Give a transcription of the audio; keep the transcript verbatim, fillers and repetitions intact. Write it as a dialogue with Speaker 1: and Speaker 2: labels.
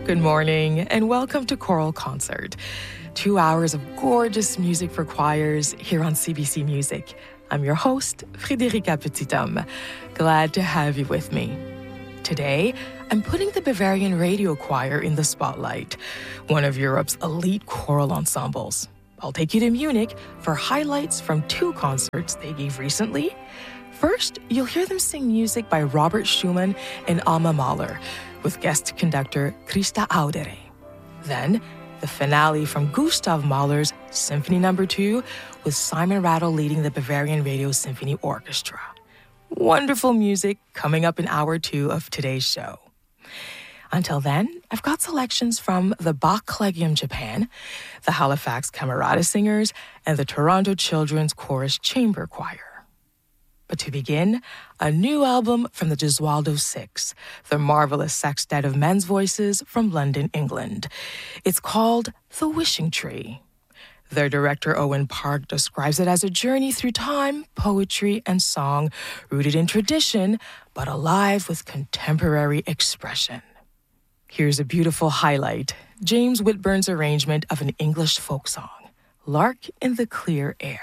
Speaker 1: Good morning and welcome to Choral Concert. Two hours of gorgeous music for choirs here on C B C Music. I'm your host, Frédérica Petithomme. Glad to have you with me. Today, I'm putting the Bavarian Radio Choir in the spotlight, one of Europe's elite choral ensembles. I'll take you to Munich for highlights from two concerts they gave recently. First, you'll hear them sing music by Robert Schumann and Alma Mahler, with guest conductor Christa Audere. Then, the finale from Gustav Mahler's Symphony Number two, with Simon Rattle leading the Bavarian Radio Symphony Orchestra. Wonderful music coming up in hour two of today's show. Until then, I've got selections from the Bach Collegium Japan, the Halifax Camerata Singers, and the Toronto Children's Chorus Chamber Choir. But to begin, a new album from the Gesualdo Six, the marvelous sextet of men's voices from London, England. It's called The Wishing Tree. Their director, Owen Park, describes it as a journey through time, poetry, and song, rooted in tradition, but alive with contemporary expression. Here's a beautiful highlight, James Whitburn's arrangement of an English folk song, Lark in the Clear Air.